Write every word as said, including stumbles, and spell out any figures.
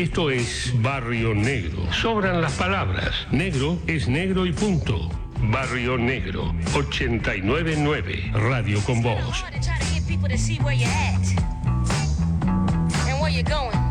Esto es Barrio Negro. Sobran las palabras. Negro es negro y punto. Barrio Negro, ochenta y nueve punto nueve, Radio con Voz. Going.